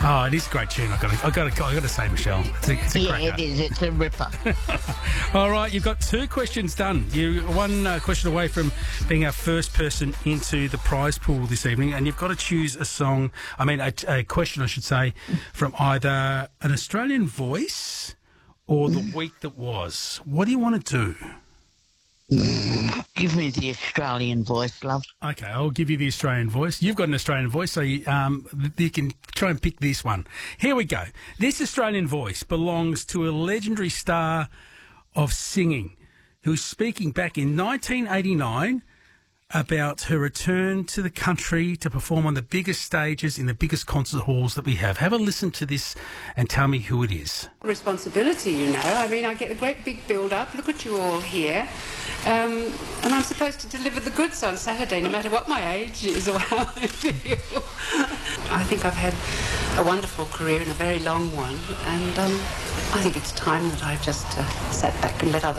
Oh, it is a great tune. I got to say, Michelle, it's a Yeah, cracker. it is. It's a ripper. All right, you've got 2 questions done. You're one question away from being our first person into the prize pool this evening, and you've got to choose a question, I should say, from either an Australian voice or the week that was. What do you want to do? Give me the Australian voice, love. Okay, I'll give you the Australian voice. You've got an Australian voice, so you can try and pick this one. Here we go. This Australian voice belongs to a legendary star of singing who's speaking back in 1989 about her return to the country to perform on the biggest stages in the biggest concert halls that we have. Have a listen to this and tell me who it is. Responsibility, you know. I mean, I get a great big build-up. Look at you all here. And I'm supposed to deliver the goods on Saturday, no matter what my age is or how I feel. I think I've had a wonderful career and a very long one, and I think it's time that I just sat back and let other